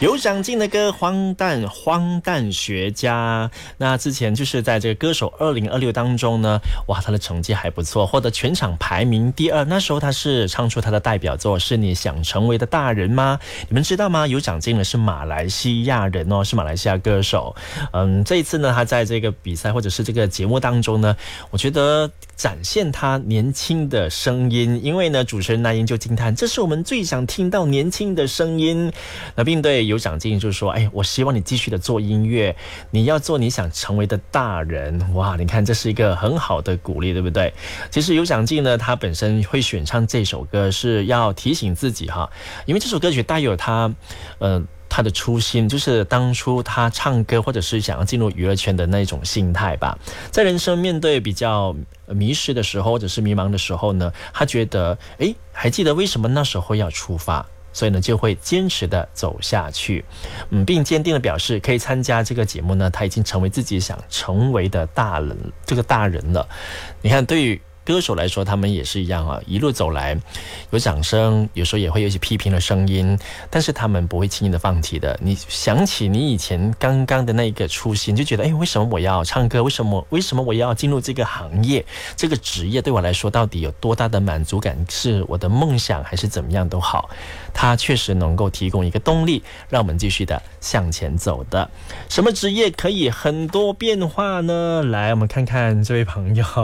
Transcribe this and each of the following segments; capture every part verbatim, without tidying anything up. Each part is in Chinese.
有长进的歌，荒诞荒诞学家。那之前就是在这个歌手二零二六当中呢，哇，他的成绩还不错，获得全场排名第二。那时候他是唱出他的代表作是你想成为的大人吗？你们知道吗？有长进的是马来西亚人哦，是马来西亚歌手。嗯，这一次呢，他在这个比赛或者是这个节目当中呢，我觉得展现他年轻的声音，因为呢，主持人那英就惊叹，这是我们最想听到年轻的声音。那并对有长进就是说，哎，我希望你继续的做音乐，你要做你想成为的大人。哇，你看这是一个很好的鼓励，对不对？其实有长进呢，他本身会选唱这首歌是要提醒自己哈，因为这首歌曲带有他呃他的初心，就是当初他唱歌或者是想要进入娱乐圈的那种心态吧。在人生面对比较迷失的时候或者是迷茫的时候呢，他觉得诶，还记得为什么那时候要出发，所以呢就会坚持的走下去，嗯，并坚定的表示可以参加这个节目呢，他已经成为自己想成为的大人，这个大人了。你看，对于歌手来说，他们也是一样啊，一路走来，有掌声，有时候也会有一些批评的声音，但是他们不会轻易的放弃的。你想起你以前刚刚的那个初心，就觉得，哎，为什么我要唱歌？为什么为什么我要进入这个行业？这个职业对我来说到底有多大的满足感？是我的梦想还是怎么样都好，它确实能够提供一个动力，让我们继续的向前走的。什么职业可以很多变化呢？来，我们看看这位朋友。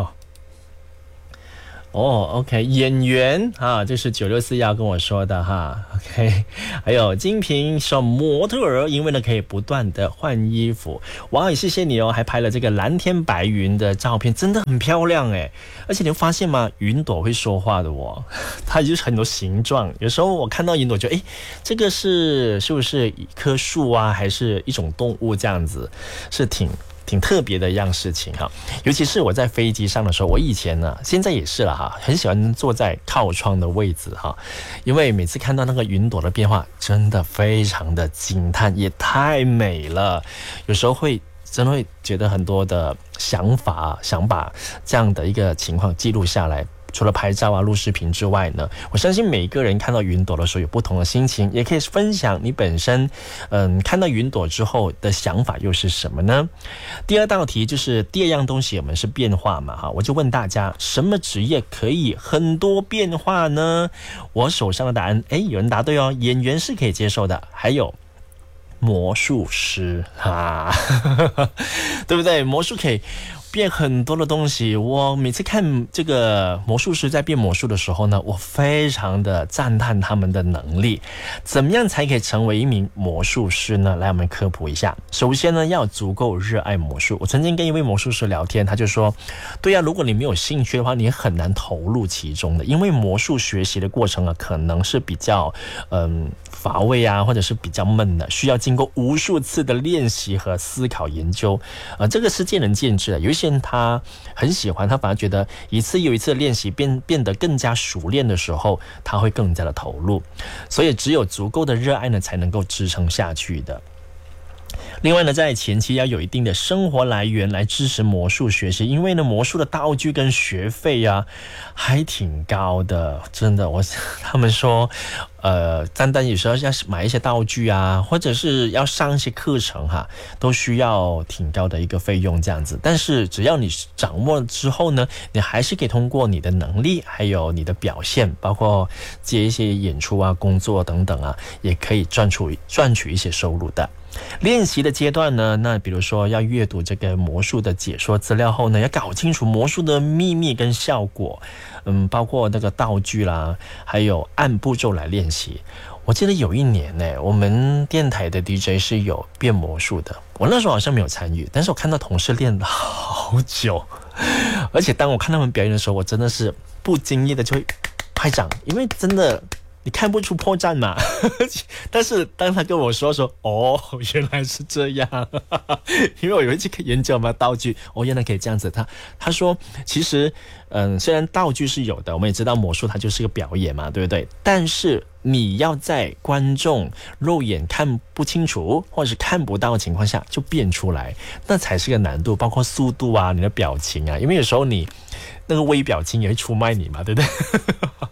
哦 ，OK， 演员啊，这是九六四要跟我说的哈 ，OK， 还有金平说模特儿，因为呢可以不断的换衣服，哇，也谢谢你哦，还拍了这个蓝天白云的照片，真的很漂亮哎，而且你会发现吗？云朵会说话的哦，它就是很多形状，有时候我看到云朵就哎，这个是是不是一棵树啊，还是一种动物这样子，是挺。挺特别的一样事情哈，尤其是我在飞机上的时候，我以前呢，现在也是了哈，很喜欢坐在靠窗的位置哈，因为每次看到那个云朵的变化，真的非常的惊叹，也太美了，有时候会真的会觉得很多的想法，想把这样的一个情况记录下来。除了拍照啊、录视频之外呢，我相信每一个人看到云朵的时候有不同的心情，也可以分享你本身，嗯，看到云朵之后的想法又是什么呢？第二道题就是第二样东西，我们是变化嘛，哈，我就问大家，什么职业可以很多变化呢？我手上的答案，哎，有人答对哦，演员是可以接受的，还有魔术师啊，对不对？魔术可以变很多的东西，我每次看这个魔术师在变魔术的时候呢，我非常的赞叹他们的能力。怎么样才可以成为一名魔术师呢？来，我们科普一下。首先呢，要足够热爱魔术。我曾经跟一位魔术师聊天，他就说，对呀、啊，如果你没有兴趣的话，你很难投入其中的，因为魔术学习的过程啊，可能是比较嗯乏味啊，或者是比较闷的，需要经过无数次的练习和思考研究。呃，这个是见仁见智的，有一些人他很喜欢，他反而觉得一次又一次的练习变变得更加熟练的时候，他会更加的投入，所以只有足够的热爱呢，才能够支撑下去的。另外呢，在前期要有一定的生活来源来支持魔术学习，因为呢，魔术的道具跟学费啊还挺高的，真的，我他们说，呃，单单有时候要买一些道具啊，或者是要上一些课程哈，都需要挺高的一个费用这样子。但是只要你掌握了之后呢，你还是可以通过你的能力，还有你的表现，包括接一些演出啊、工作等等啊，也可以赚出赚取一些收入的。练习的阶段呢，那比如说要阅读这个魔术的解说资料后呢，要搞清楚魔术的秘密跟效果，嗯，包括那个道具啦，还有按步骤来练习。我记得有一年呢，我们电台的 D J 是有变魔术的，我那时候好像没有参与，但是我看到同事练了好久，而且当我看他们表演的时候，我真的是不经意的就会拍掌，因为真的你看不出破绽嘛，但是当他跟我说说，哦，原来是这样，因为我有一次研究嘛道具，哦，原来可以这样子。他他说，其实，嗯，虽然道具是有的，我们也知道魔术它就是个表演嘛，对不对？但是你要在观众肉眼看不清楚或者是看不到的情况下就变出来，那才是个难度，包括速度啊，你的表情啊，因为有时候你那个微表情也会出卖你嘛，对不对？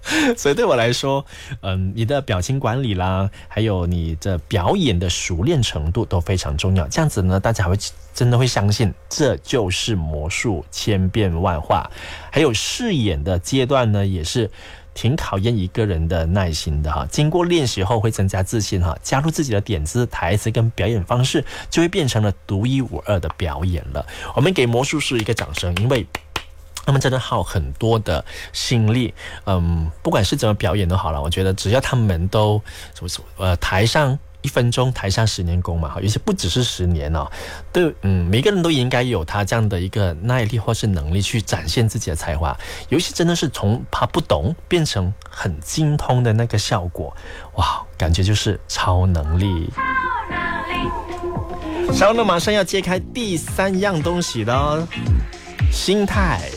所以对我来说，嗯，你的表情管理啦，还有你的表演的熟练程度都非常重要。这样子呢，大家会真的会相信这就是魔术，千变万化。还有饰演的阶段呢，也是挺考验一个人的耐心的哈。经过练习后会增加自信哈，加入自己的点子、台词跟表演方式，就会变成了独一无二的表演了。我们给魔术师一个掌声，因为他们真的耗很多的心力，嗯，不管是怎么表演都好了，我觉得只要他们都呃台上一分钟，台下十年功嘛，有些不只是十年哦，对，嗯，每个人都应该有他这样的一个耐力或是能力去展现自己的才华，尤其真的是从他不懂变成很精通的那个效果，哇，感觉就是超能力。超能力。稍后呢，马上要揭开第三样东西了，心态。